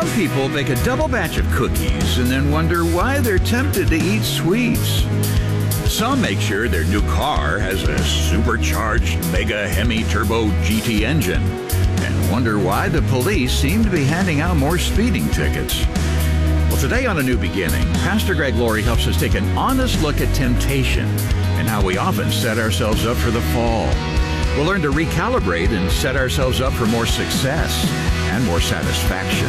Some people make a double batch of cookies and then wonder why they're tempted to eat sweets. Some make sure their new car has a supercharged Mega Hemi Turbo GT engine and wonder why the police seem to be handing out more speeding tickets. Well, today on A New Beginning, Pastor Greg Laurie helps us take an honest look at temptation and how we often set ourselves up for the fall. We'll learn to recalibrate and set ourselves up for more success and more satisfaction.